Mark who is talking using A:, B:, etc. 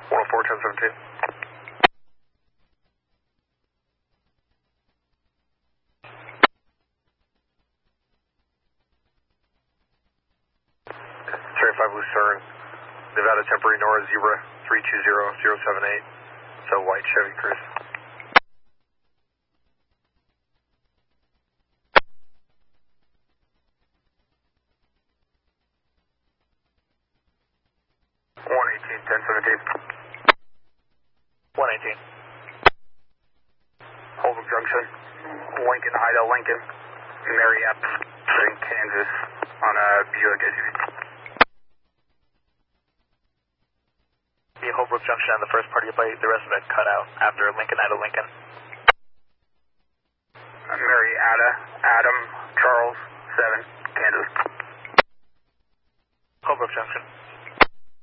A: 104, 1017. Cherry 5 Lucerne, Nevada Temporary Nora Zebra 320078. It's a white Chevy Cruise. Ten 17. 118. Holbrook Junction, Lincoln, Idaho, Lincoln, Marietta, in Kansas, on a Buick SUV. The Holbrook Junction on the first part of your bite, the rest of it cut out after Lincoln, Idaho, Lincoln. Marietta, Adam, Charles, 7, Kansas. Holbrook Junction.